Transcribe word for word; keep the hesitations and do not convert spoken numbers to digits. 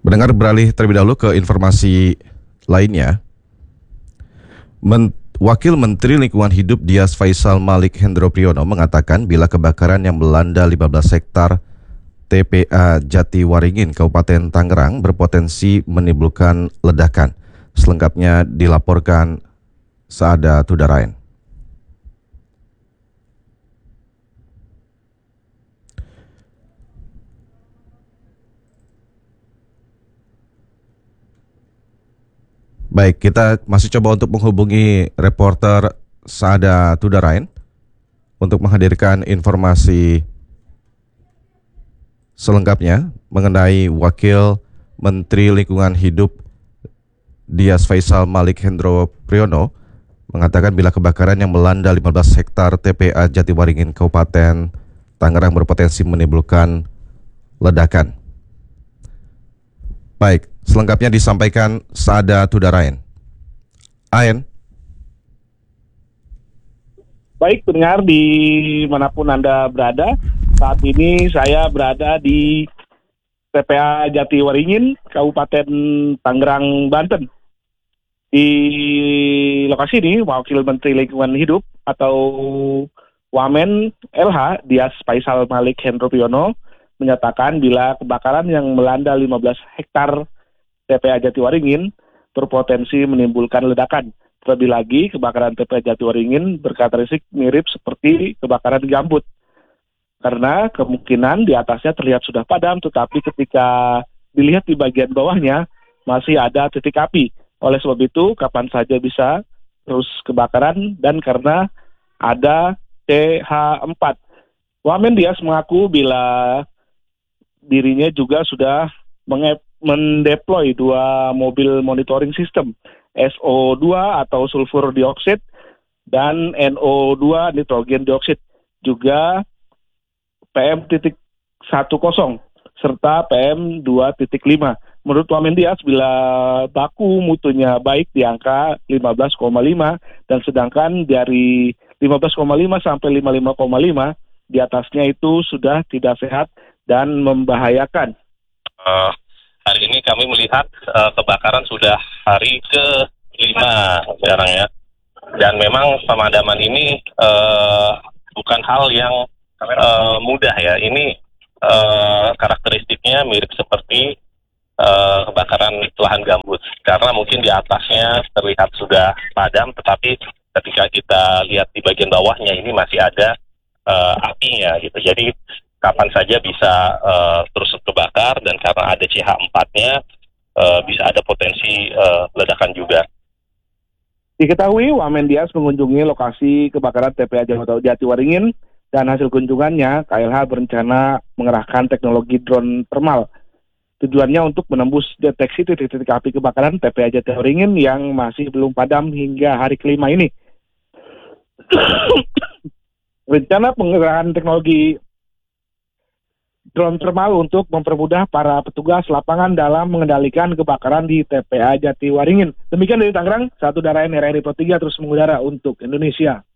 Mendengar beralih terlebih dahulu ke informasi lainnya. Men- Wakil Menteri Lingkungan Hidup Dias Faisal Malik Hendro Priyono mengatakan bila kebakaran yang melanda lima belas hektar T P A Jatiwaringin, Kabupaten Tangerang berpotensi menimbulkan ledakan. Selengkapnya dilaporkan Saada Tudarain. Baik, kita masih coba untuk menghubungi reporter Saada Tudarain untuk menghadirkan informasi selengkapnya mengenai Wakil Menteri Lingkungan Hidup Dias Faisal Malik Hendro Priyono mengatakan bila kebakaran yang melanda lima belas hektar T P A Jatiwaringin Kabupaten Tangerang berpotensi menimbulkan ledakan. Baik, selengkapnya disampaikan Saada Tudarain. Ain. Baik, pendengar dimanapun Anda berada, saat ini saya berada di T P A Jatiwaringin, Kabupaten Tangerang, Banten. Di lokasi ini, Wakil Menteri Lingkungan Hidup atau Wamen L H Dias Faisal Malik Hendro Priyono menyatakan bila kebakaran yang melanda lima belas hektar T P A Jatiwaringin berpotensi menimbulkan ledakan. Terlebih lagi, kebakaran T P A Jatiwaringin berkarakteristik mirip seperti kebakaran gambut. Karena kemungkinan di atasnya terlihat sudah padam, tetapi ketika dilihat di bagian bawahnya masih ada titik api. Oleh sebab itu, kapan saja bisa terus kebakaran dan karena ada C H empat. Wamen Dias mengaku bila dirinya juga sudah mendeploy dua mobil monitoring system, S O dua atau sulfur dioxide dan N O dua nitrogen dioxide, juga P M sepuluh serta P M dua titik lima. Menurut Wamen Dias, bila baku mutunya baik di angka lima belas koma lima dan sedangkan dari lima belas koma lima sampai lima puluh lima koma lima di atasnya itu sudah tidak sehat dan membahayakan. Uh, hari ini kami melihat uh, kebakaran sudah hari ke lima sekarang ya. Dan memang pemadaman ini uh, bukan hal yang uh, mudah ya. Ini uh, karakteristiknya mirip seperti uh, kebakaran lahan gambut. Karena mungkin di atasnya terlihat sudah padam, tetapi ketika kita lihat di bagian bawahnya ini masih ada uh, apinya gitu. Jadi kapan saja bisa uh, terus kebakar, dan karena ada C H empat-nya uh, bisa ada potensi uh, ledakan juga. Diketahui Wamen Dias mengunjungi lokasi kebakaran T P A Jatiwaringin dan hasil kunjungannya K L H berencana mengerahkan teknologi drone thermal. Tujuannya untuk menembus deteksi titik-titik api kebakaran T P A Jatiwaringin yang masih belum padam hingga hari kelima ini. Rencana pengerahan teknologi drone thermal untuk mempermudah para petugas lapangan dalam mengendalikan kebakaran di T P A Jatiwaringin. Demikian dari Tangerang, Satu Darain R R I Pro tiga terus mengudara untuk Indonesia.